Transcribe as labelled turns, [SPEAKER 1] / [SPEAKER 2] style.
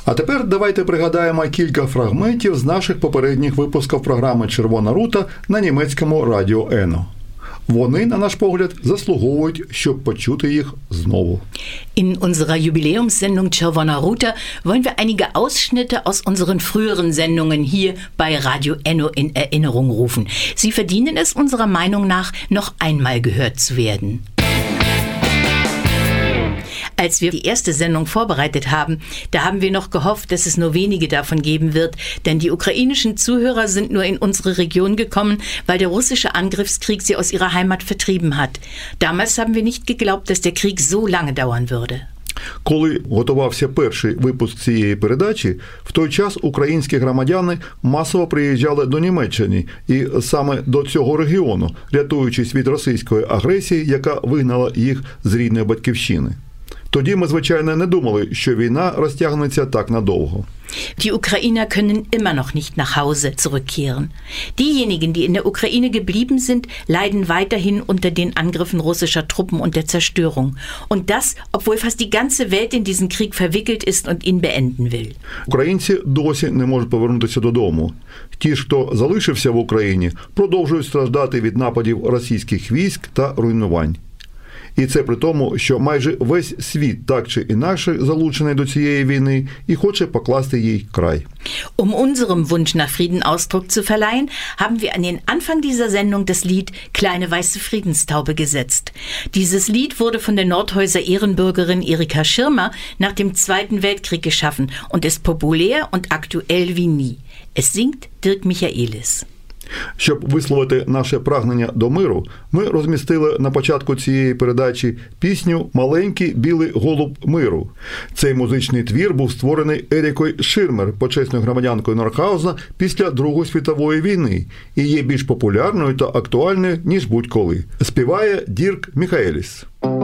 [SPEAKER 1] А тепер давайте пригадаємо кілька фрагментів з наших попередніх випусків програми «Червона рута» на німецькому радіо Ено. Вони, на наш погляд, заслуговують, щоб почути їх знову.
[SPEAKER 2] In unserer Jubiläumssendung Czerwona Ruta wollen wir einige Ausschnitte aus unseren früheren Sendungen hier bei Radio Enno in Erinnerung rufen. Sie verdienen es unserer Meinung nach, noch einmal gehört zu werden. Als wir die erste Sendung vorbereitet haben, da haben wir noch gehofft, dass es nur wenige davon geben wird, denn die ukrainischen Zuhörer sind nur in unsere Region gekommen, weil der russische Angriffskrieg sie aus ihrer Heimat vertrieben hat. Damals haben wir nicht geglaubt, dass der Krieg so lange dauern würde.
[SPEAKER 1] Коли готувався перший випуск цієї передачі, в той час українські громадяни масово приїжджали до Німеччини і саме до цього регіону, рятуючись від російської агресії, яка вигнала їх з рідної батьківщини. Тоді ми, звичайно, не думали, що війна розтягнеться так надовго.
[SPEAKER 2] Die Ukrainer können immer noch nicht nach Hause zurückkehren. Diejenigen, die in der Ukraine geblieben sind, leiden weiterhin unter den Angriffen russischer Truppen und der Zerstörung. Und das, obwohl fast die ganze Welt in diesen Krieg verwickelt ist und ihn beenden will.
[SPEAKER 1] Українці досі не можуть повернутися додому. Ті ж, хто залишився в Україні, продовжують страждати від нападів російських військ та руйнувань. І це при тому, що майже весь світ так чи інакше залучений до цієї війни і хоче покласти їй край.
[SPEAKER 2] Um unserem Wunsch nach Frieden Ausdruck zu verleihen, haben wir an den Anfang dieser Sendung das Lied Kleine weiße Friedenstaube gesetzt. Dieses Lied wurde von der Nordhäuser Ehrenbürgerin Erika Schirmer nach dem Zweiten Weltkrieg geschaffen und ist populär und aktuell wie nie. Es singt Dirk Michaelis.
[SPEAKER 1] Щоб висловити наше прагнення до миру, ми розмістили на початку цієї передачі пісню «Маленький білий голуб миру». Цей музичний твір був створений Ерікою Ширмер, почесною громадянкою Нордхаузена, після Другої світової війни і є більш популярною та актуальною, ніж будь-коли. Співає Дірк Міхаеліс.